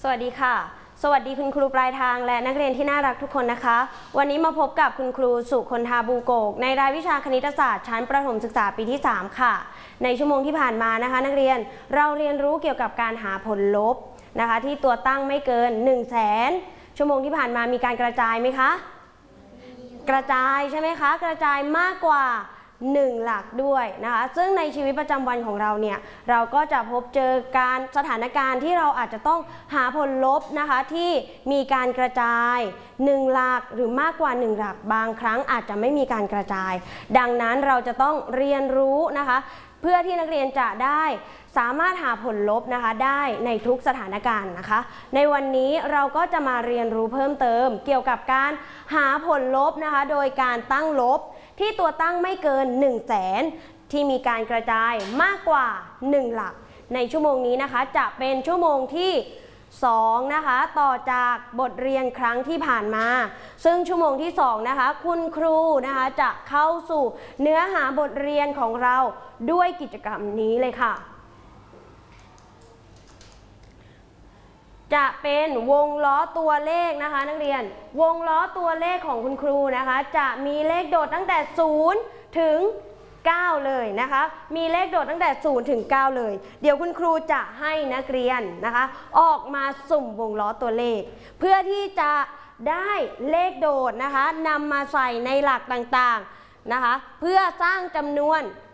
วัสดีค่ะสวัสดีคุณครูปลายทางและนักเรียนที่น่ารักทุกคนนะคะวันนี้มาพบกับคุณครูสุคนธาบูโกกในรายวิชาคณิตศาสตร์ชั้นประถมศึกษาปีที่3ค่ะในชั่วโมงที่ผ่านมานะคะนักเรียนเราเรียนรู้เกี่ยวกับการหาผลลบนะคะที่ตัวตั้งไม่เกิน 100,000 ชั่วโมงที่ผ่านมามีการกระจายไหมคะกระจายใช่ไหมคะกระจายมากกว่า1หลักด้วยนะคะซึ่งในชีวิตประจำวันของเราเนี่ยเราก็จะพบเจอการสถานการณ์ที่เราอาจจะต้องหาผลลบนะคะที่มีการกระจาย1หลักหรือมากกว่า1หลักบางครั้งอาจจะไม่มีการกระจายดังนั้นเราจะต้องเรียนรู้นะคะเพื่อที่นักเรียนจะได้สามารถหาผลลบนะคะได้ในทุกสถานการณ์นะคะในวันนี้เราก็จะมาเรียนรู้เพิ่มเติมเกี่ยวกับการหาผลลบนะคะโดยการตั้งลบที่ตัวตั้งไม่เกิน 100,000 ที่มีการกระจายมากกว่า1หลักในชั่วโมงนี้นะคะจะเป็นชั่วโมงที่2นะคะต่อจากบทเรียนครั้งที่ผ่านมาซึ่งชั่วโมงที่2นะคะคุณครูนะคะจะเข้าสู่เนื้อหาบทเรียนของเราด้วยกิจกรรมนี้เลยค่ะจะเป็นวงล้อตัวเลขนะคะนักเรียนวงล้อตัวเลขของคุณครูนะคะจะมีเลขโดดตั้งแต่0ถึง9เลยนะคะมีเลขโดดตั้งแต่0ถึง9เลยเดี๋ยวคุณครูจะให้นักเรียนนะคะออกมาสุ่มวงล้อตัวเลขเพื่อที่จะได้เลขโดดนะคะนำมาใส่ในหลักต่างๆนะคะเพื่อสร้างจำนวน